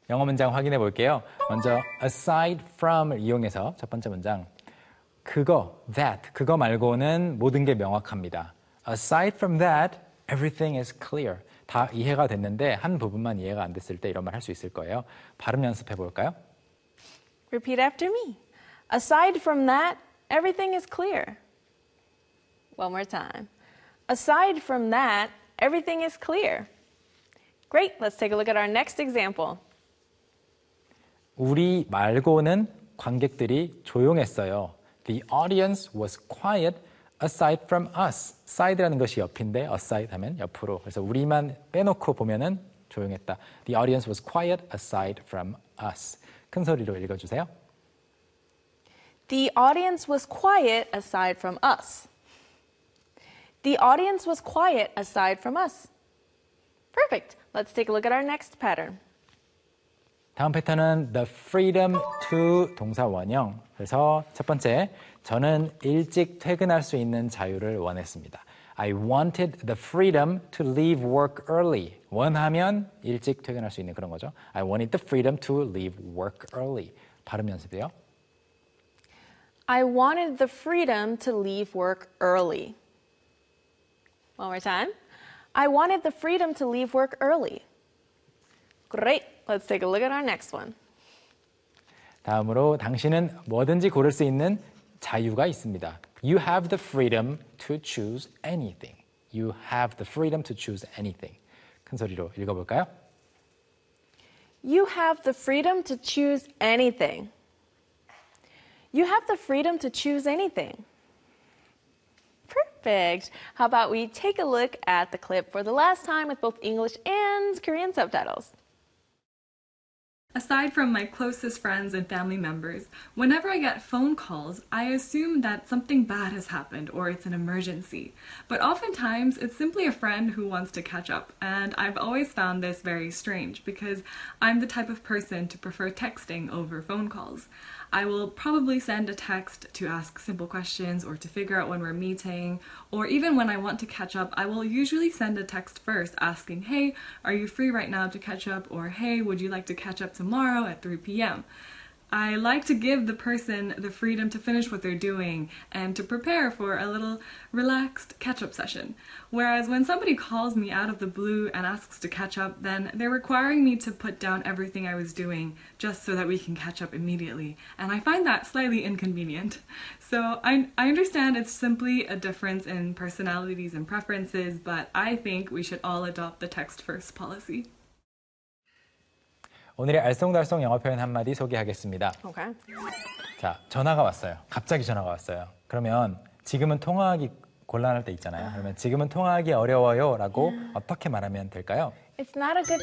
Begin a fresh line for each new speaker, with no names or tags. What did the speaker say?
영어 문장 확인해 볼게요. 먼저 aside from을 이용해서 첫 번째 문장. 그거, that, 그거 말고는 모든 게 명확합니다. Aside from that, everything is clear. 다 이해가 됐는데 한 부분만 이해가 안 됐을 때 이런 말 할 수 있을 거예요. 발음 연습해 볼까요?
Repeat after me. Aside from that, everything is clear. One more time. Aside from that, everything is clear. Great. Let's take a look at our next example.
우리 말고는 관객들이 조용했어요. The audience was quiet aside from us. side라는 것이 옆인데 aside 하면 옆으로. 그래서 우리만 빼놓고 보면은 조용했다. The audience was quiet aside from us. 큰 소리로 읽어주세요.
The audience was quiet aside from us. The audience was quiet aside from us. Perfect. Let's take a look at our next pattern.
다음 패턴은 the freedom to 동사 원형. 그래서 첫 번째, 저는 일찍 퇴근할 수 있는 자유를 원했습니다. I wanted the freedom to leave work early. 원하면 일찍 퇴근할 수 있는 그런 거죠. I wanted the freedom to leave work early. 발음 연습이요.
I wanted the freedom to leave work early. One more time. I wanted the freedom to leave work early. Great. Let's take a look at our next one.
다음으로 당신은 뭐든지 고를 수 있는 자유가 있습니다. You have the freedom to choose anything. You have the freedom to choose anything. 큰 소리로 읽어볼까요?
You have the freedom to choose anything. You have the freedom to choose anything. Perfect. How about we take a look at the clip for the last time with both English and Korean subtitles.
Aside from my closest friends and family members, whenever I get phone calls, I assume that something bad has happened or it's an emergency. But oftentimes, it's simply a friend who wants to catch up, and I've always found this very strange because I'm the type of person to prefer texting over phone calls. I will probably send a text to ask simple questions or to figure out when we're meeting, or even when I want to catch up, I will usually send a text first asking, hey, are you free right now to catch up? Or hey, would you like to catch up tomorrow at 3 p.m.? I like to give the person the freedom to finish what they're doing and to prepare for a little relaxed catch-up session. Whereas when somebody calls me out of the blue and asks to catch up, then they're requiring me to put down everything I was doing just so that we can catch up immediately. And I find that slightly inconvenient. So I understand it's simply a difference in personalities and preferences, but I think we should all adopt the text-first policy.
오늘의 알쏭달쏭 영어 표현 한마디 소개하겠습니다.
Okay.
자, 전화가 왔어요. 갑자기 전화가 왔어요. 그러면 지금은 통화하기 곤란할 때 있잖아요. 그러면 지금은 통화하기 어려워요 라고 어떻게 말하면 될까요?
It's not a good